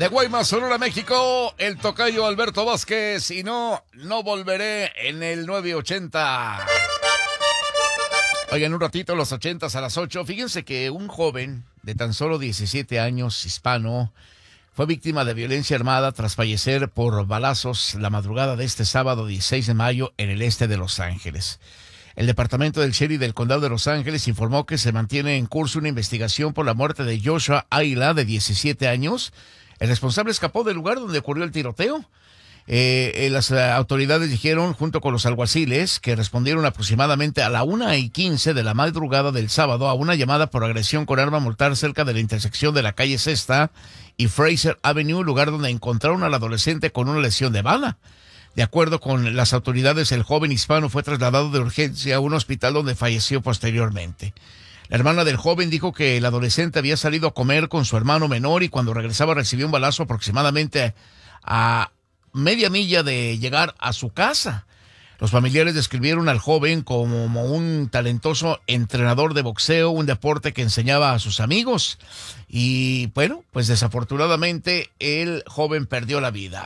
De Guaymas, Sonora, México, el tocayo Alberto Vázquez. Y no volveré en el 980. Oigan, un ratito, los 80 a las 8. Fíjense que un joven de tan solo 17 años, hispano, fue víctima de violencia armada tras fallecer por balazos la madrugada de este sábado 16 de mayo en el este de Los Ángeles. El departamento del sheriff del condado de Los Ángeles informó que se mantiene en curso una investigación por la muerte de Joshua Águila, de 17 años. El responsable escapó del lugar donde ocurrió el tiroteo. Las autoridades dijeron, junto con los alguaciles, que respondieron aproximadamente a la 1:15 de la madrugada del sábado a una llamada por agresión con arma mortal cerca de la intersección de la calle Sexta y Fraser Avenue, lugar donde encontraron al adolescente con una lesión de bala. De acuerdo con las autoridades, el joven hispano fue trasladado de urgencia a un hospital donde falleció posteriormente. La hermana del joven dijo que el adolescente había salido a comer con su hermano menor y cuando regresaba recibió un balazo aproximadamente a media milla de llegar a su casa. Los familiares describieron al joven como un talentoso entrenador de boxeo, un deporte que enseñaba a sus amigos. Y bueno, pues desafortunadamente el joven perdió la vida.